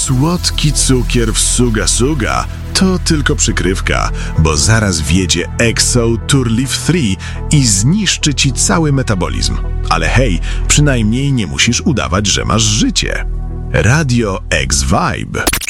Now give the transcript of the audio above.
Słodki cukier w Suga Suga to tylko przykrywka, bo zaraz wjedzie Exo Turlift 3 i zniszczy ci cały metabolizm. Ale hej, przynajmniej nie musisz udawać, że masz życie. Radio X Vibe.